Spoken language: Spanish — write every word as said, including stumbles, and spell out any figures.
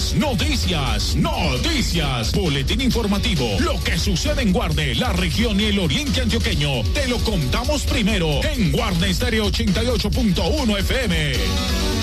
Noticias, noticias, noticias. Boletín informativo. Lo que sucede en Guarne, la región y el oriente antioqueño. Te lo contamos primero en Guarne Estéreo ochenta y ocho punto uno F M.